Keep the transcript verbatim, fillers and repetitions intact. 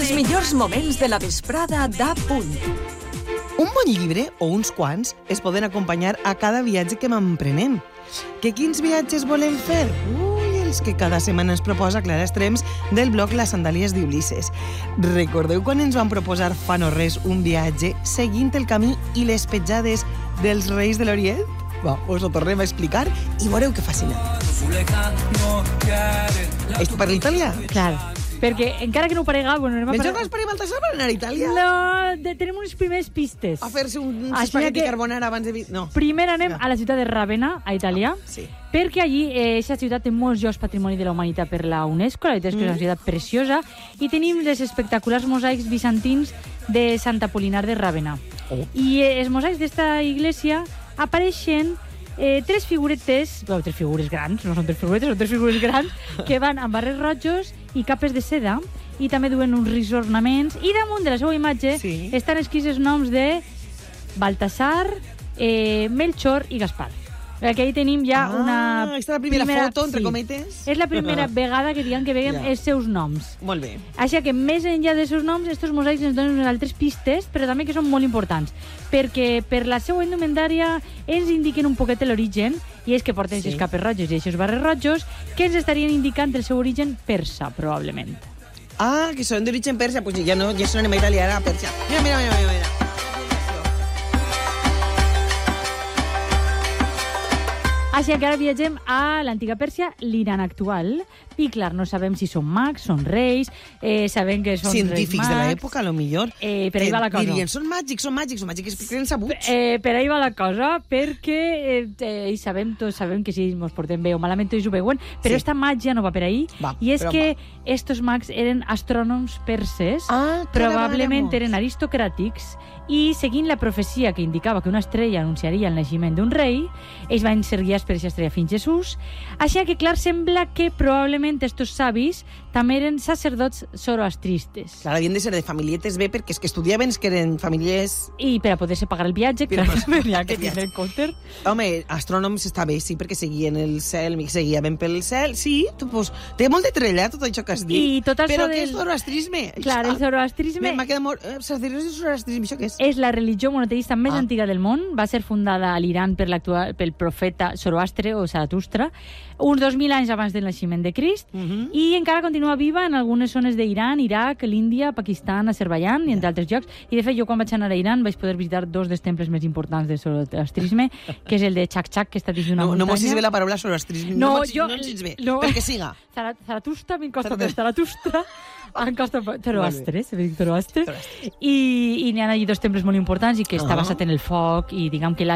Els millors moments de la vesprada d'A Punt. Un bon llibre, o uns quants, es poden acompanyar a cada viatge que m'emprenem. Que quins viatges volem fer? Ui, els que cada setmana ens proposa Clara Estrems del blog Les Sandàlies d'Ulisses. Recordeu quan ens van proposar fa no res un viatge seguint el camí i les petjades dels reis de l'Orient? Va, us ho tornem a explicar i veureu que fascinant. És per l'Itàlia? Clar, perquè encara que no ho parega... Bueno, anem a Penseu parar... que l'Esperi Baltasar van anar a Itàlia? No, de, tenim unes primeres pistes. A fer-se un Així espagueti que- carbonara abans de... vi- No. Primer anem Ja. a la ciutat de Ravenna, a Itàlia, Sí. perquè allí aquesta ciutat té molts llocs patrimoni de la humanitat per la UNESCO, la veritat és que és una ciutat preciosa, i tenim les espectaculars mosaics bizantins de Sant Apolinar de Ravenna. Oh. I eh, els mosaics d'esta iglesia apareixen eh, tres figuretes, bueno, tres figures grans, no són tres figuretes, són tres figures grans, que van amb barrets rojos i capes de seda, i també duen uns rics ornaments, i damunt de la seva imatge Sí. estan escrits els noms de Baltasar, eh, Melchor i Gaspar. Perquè ahí tenim ja Ah, una... esta és la primera foto, entre cometes. És la primera vegada que diguem que veiem Ja. els seus noms. Molt bé. Així que més enllà dels seus noms, estos mosaics ens donen unes altres pistes, però també que són molt importants, perquè per la seva indumentària ens indiquen un poquet l'origen, i és que porten Sí. aquestes capes roges i aquests barrets rojos, que ens estarien indicant el seu origen persa, probablement. Ah, que són d'origen persa. Pues ja no, ja són a Itàlia, ara a Persia. Mira, mira, mira, mira. mira. Així que ara viatgem a l'antiga Pèrsia, l'Iran actual. I clar, no sabem si són mags, són reis, eh, sabem que són Científics reis de mags. l'època, a lo millor. Eh, per ahí va la cosa. Dirien, són màgics, són màgics, són màgics, perquè eren sabuts. Eh, per ahí va la cosa, perquè eh, eh, i sabem, tots sabem que si ens portem bé o malament tots ho veuen, però Sí. esta màgia no va per ahí, Va, i és però que estos mags eren astrònoms perses, Ah, probablement caramba. eren aristocràtics, i seguint la profecia que indicava que una estrella anunciaria el naixement d'un rei, ells van ser guiats per aquesta estrella fins Jesús. Així que, clar, sembla que probablement estos savis també eren sacerdots zoroastristes. Clar, havien de ser de famílietes bé, perquè és que estudiaven que eren famílies... I per a poder-se pagar el viatge, Però, clar, pues, n'hi ha que el viatge. tindre en compte. Home, astrònoms està bé, sí, perquè seguien el cel, seguia ben pel cel. Sí, tu, pues, té molt de trellar tot això que has dit. I tot això Però del- què és zoroastrisme? Clar, el zoroastrisme M'ha quedat molt... Eh, sacerdots de zoroastrisme, això què és? és la religió monoteista més Ah. antiga del món. Va ser fundada a l'Iran per l'actual pel profeta Zoroastre o Zaratustra, uns dos mil anys abans del naixement de Crist, Mhm. i encara continua viva en algunes zones d'Iran, Iraq, l'Índia, Pakistan, Azerbaijan i entre altres llocs. I de fet, jo quan vaig anar a Iran vaig poder visitar dos dels temples més importants del zoroastrisme, que és el de Chak-Chak, que està dins d'una No, no muntanya. mos bé la paraula zoroastrisme. No, No, no, jo- no ens dius bé, no. perquè siga. Zara- Zaratustra, m'en costa Zaratu- més. Zaratustra, em costa més. Zoroastre, se diu Zoroastre. Zoroastre. I, i n'hi ha allí dos temples molt importants i que està Ah. basat en el foc, i diguem que la